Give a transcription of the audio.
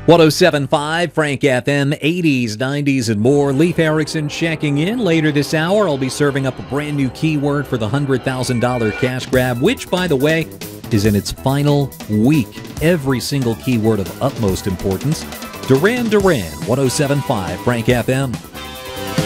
107.5 Frank FM, 80s, 90s, and more. Leif Erikson checking in. Later this hour, I'll be serving up a brand new keyword for the $100,000 cash grab, which, by the way, is in its final week. Every single keyword of utmost importance. Duran Duran, 107.5 Frank FM.